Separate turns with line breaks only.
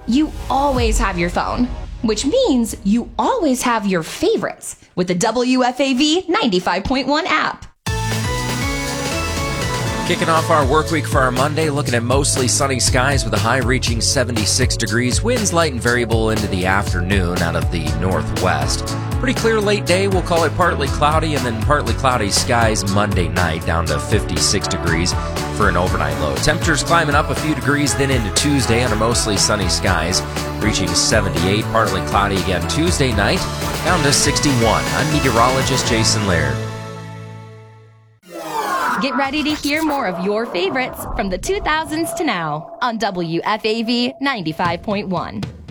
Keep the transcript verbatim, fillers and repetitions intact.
You always have your phone, which means you always have your favorites with the W F A V ninety-five point one app.
Kicking off our work week for our Monday, looking at mostly sunny skies with a high reaching seventy-six degrees. Winds light and variable into the afternoon out of the northwest. Pretty clear late day. We'll call it partly cloudy and then partly cloudy skies Monday night down to fifty-six degrees for an overnight low. Temperatures climbing up a few degrees then into Tuesday under mostly sunny skies, reaching seventy-eight, partly cloudy again Tuesday night, down to sixty-one. I'm meteorologist Jason Laird.
Get ready to hear more of your favorites from the two thousands to now on W F A V ninety-five point one.